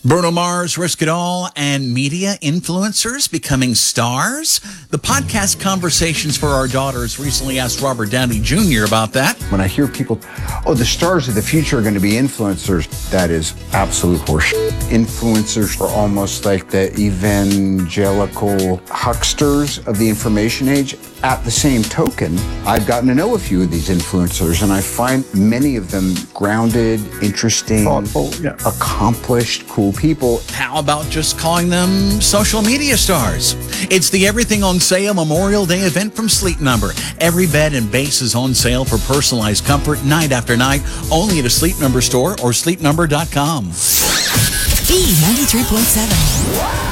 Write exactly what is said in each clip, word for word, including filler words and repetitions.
Bruno Mars, Risk It All, and media influencers becoming stars. The podcast Conversations for Our Daughters recently asked Robert Downey Junior about that. When I hear people, oh, the stars of the future are going to be influencers, that is absolute horseshit. Influencers are almost like the evangelical hucksters of the information age. At the same token, I've gotten to know a few of these influencers, and I find many of them grounded, interesting, thoughtful, yeah. accomplished, cool people. How about just calling them social media stars? It's the Everything on Sale Memorial Day event from Sleep Number. Every bed and base is on sale for personalized comfort night after night, only at a Sleep Number store or sleep number dot com. B ninety-three point seven.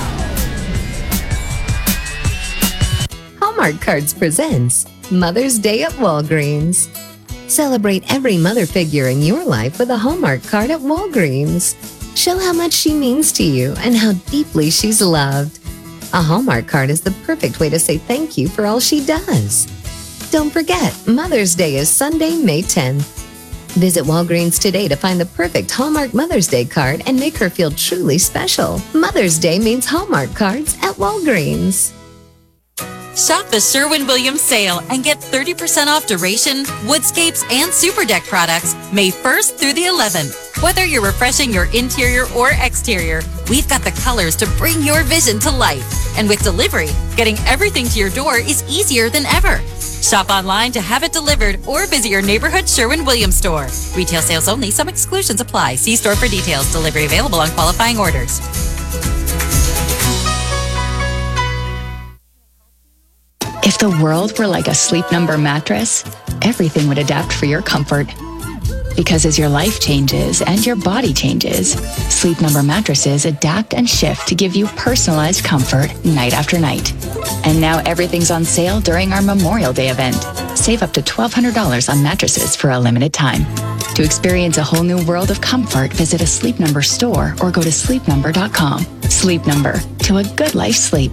Hallmark Cards presents Mother's Day at Walgreens. Celebrate every mother figure in your life with a Hallmark card at Walgreens. Show how much she means to you and how deeply she's loved. A Hallmark card is the perfect way to say thank you for all she does. Don't forget, Mother's Day is Sunday, May tenth. Visit Walgreens today to find the perfect Hallmark Mother's Day card and make her feel truly special. Mother's Day means Hallmark cards at Walgreens. Shop the Sherwin-Williams sale and get thirty percent off Duration, Woodscapes, and Super Deck products May first through the eleventh. Whether you're refreshing your interior or exterior, we've got the colors to bring your vision to life. And with delivery, getting everything to your door is easier than ever. Shop online to have it delivered or visit your neighborhood Sherwin-Williams store. Retail sales only. Some exclusions apply. See store for details. Delivery available on qualifying orders. If the world were like a Sleep Number mattress, everything would adapt for your comfort. Because as your life changes and your body changes, Sleep Number mattresses adapt and shift to give you personalized comfort night after night. And now everything's on sale during our Memorial Day event. Save up to twelve hundred dollars on mattresses for a limited time. To experience a whole new world of comfort, visit a Sleep Number store or go to sleep number dot com. Sleep Number, to a good life sleep.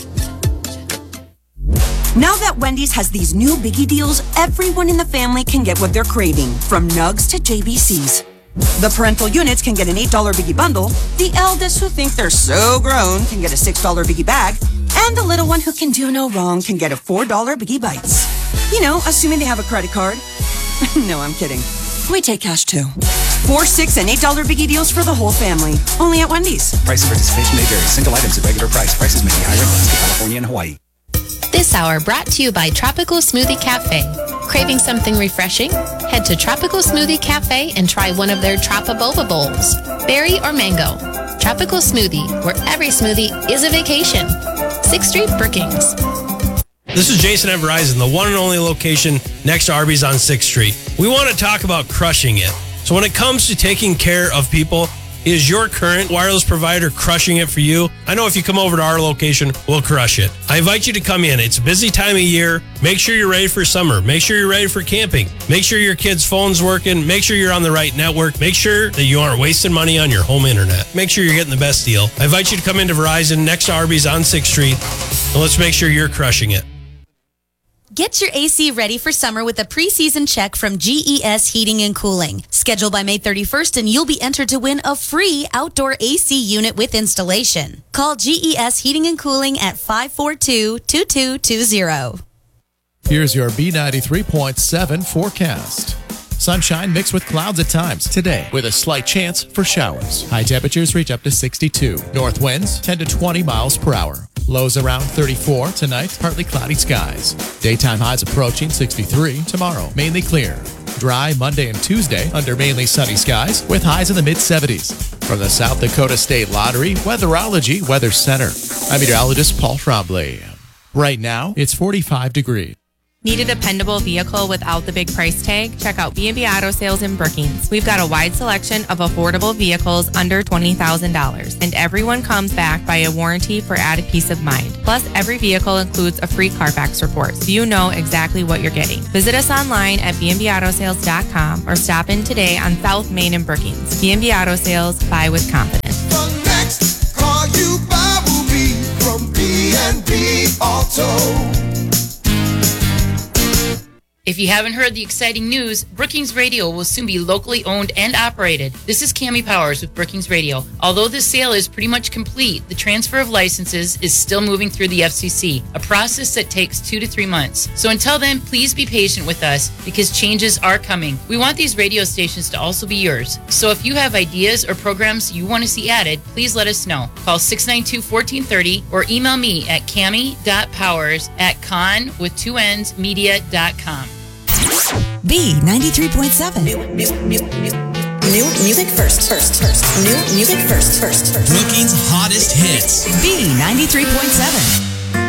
Now that Wendy's has these new biggie deals, everyone in the family can get what they're craving, from nugs to J B Cs. The parental units can get an eight dollar biggie bundle, the eldest who think they're so grown can get a six dollar biggie bag, and the little one who can do no wrong can get a four dollar biggie bites. You know, assuming they have a credit card. No, I'm kidding. We take cash too. Four, six, and eight dollar biggie deals for the whole family. Only at Wendy's. Price and participation may vary. Single items at regular price. Prices may be higher in Alaska, California, and Hawaii. This hour brought to you by Tropical Smoothie Cafe. Craving something refreshing? Head to Tropical Smoothie Cafe and try one of their Tropa-Boba Bowls. Berry or mango. Tropical Smoothie, where every smoothie is a vacation. sixth Street, Brookings. This is Jason at Verizon, the one and only location next to Arby's on sixth Street. We want to talk about crushing it. So when it comes to taking care of people, is your current wireless provider crushing it for you? I know if you come over to our location, we'll crush it. I invite you to come in. It's a busy time of year. Make sure you're ready for summer. Make sure you're ready for camping. Make sure your kid's phone's working. Make sure you're on the right network. Make sure that you aren't wasting money on your home internet. Make sure you're getting the best deal. I invite you to come into Verizon next to Arby's on sixth Street, and let's make sure you're crushing it. Get your A C ready for summer with a preseason check from G E S Heating and Cooling. Schedule by May thirty-first and you'll be entered to win a free outdoor A C unit with installation. Call G E S Heating and Cooling at five four two, two two two zero. Here's your B ninety-three point seven forecast. Sunshine mixed with clouds at times today with a slight chance for showers. High temperatures reach up to sixty-two. North winds ten to twenty miles per hour. Lows around thirty-four tonight, partly cloudy skies. Daytime highs approaching sixty-three tomorrow, mainly clear. Dry Monday and Tuesday under mainly sunny skies with highs in the mid seventies. From the South Dakota State Lottery Weatherology Weather Center, I'm meteorologist Paul Trombley. Right now, it's forty-five degrees. Need a dependable vehicle without the big price tag? Check out B and B Auto Sales in Brookings. We've got a wide selection of affordable vehicles under twenty thousand dollars, and everyone comes back by a warranty for added peace of mind. Plus, every vehicle includes a free Carfax report, so you know exactly what you're getting. Visit us online at b n b auto sales dot com or stop in today on South Main in Brookings. B and B Auto Sales, buy with confidence. The next car you buy will be from B and B Auto. If you haven't heard the exciting news, Brookings Radio will soon be locally owned and operated. This is Cami Powers with Brookings Radio. Although the sale is pretty much complete, the transfer of licenses is still moving through the F C C, a process that takes two to three months. So until then, please be patient with us because changes are coming. We want these radio stations to also be yours. So if you have ideas or programs you want to see added, please let us know. Call six nine two, one four three zero or email me at cami.powers at con with two N's media dot com. B ninety-three point seven. New, new, new, new, new music first, first, first. New music first, first, first. Brookings' hottest hits. B ninety-three point seven.